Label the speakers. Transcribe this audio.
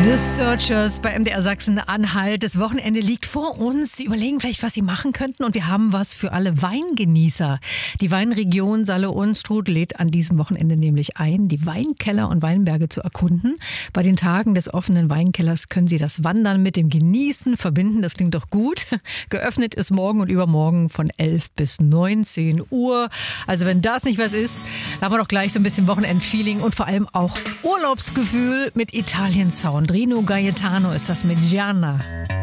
Speaker 1: The Searchers bei MDR Sachsen-Anhalt. Das Wochenende liegt vor uns. Sie überlegen vielleicht, was Sie machen könnten. Und wir haben was für alle Weingenießer. Die Weinregion Saale-Unstrut lädt an diesem Wochenende nämlich ein, die Weinkeller und Weinberge zu erkunden. Bei den Tagen des offenen Weinkellers können Sie das Wandern mit dem Genießen verbinden. Das klingt doch gut. Geöffnet ist morgen und übermorgen von 11 bis 19 Uhr. Also wenn das nicht was ist, dann haben wir doch gleich so ein bisschen Wochenendfeeling und vor allem auch Urlaubsgefühl mit Italien-Sound. Rino Gaetano ist das mit Gianna.